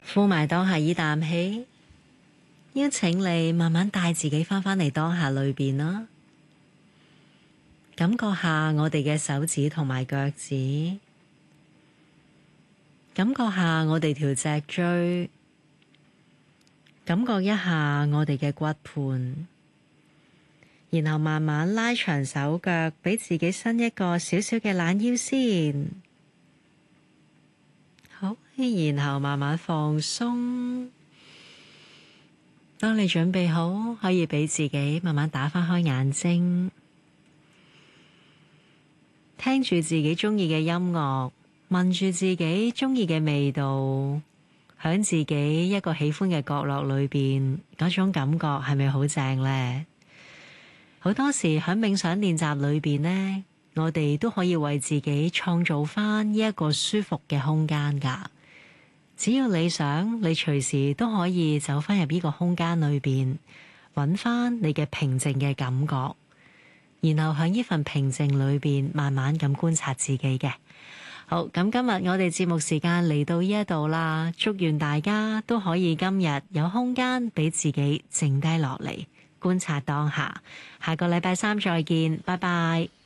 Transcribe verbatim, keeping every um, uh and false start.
呼埋當下依啖氣，邀請你慢慢帶自己翻返嚟當下裏邊啦，感覺下我哋嘅手指同埋腳趾，感覺下我哋條脊椎，感覺一下我哋嘅骨盤，然後慢慢拉長手腳，俾自己伸一個小小嘅懶腰先。好，然後慢慢放鬆。當你準備好，可以俾自己慢慢打翻開眼睛，聽住自己鍾意嘅音樂，聞住自己鍾意嘅味道，響自己一個喜歡嘅角落裏邊，嗰種感覺係咪好正呢？好多時喺冥想練習裏邊呢，我哋都可以為自己創造翻呢一個舒服嘅空間㗎。只要你想，你隨時都可以走翻入呢個空間裏邊，揾翻你嘅平靜嘅感覺，然後喺呢份平靜裏邊慢慢咁觀察自己嘅。好，咁今日我哋節目時間嚟到呢一度啦，祝願大家都可以今日有空間俾自己靜低落嚟，觀察當下。下個禮拜三再見，拜拜。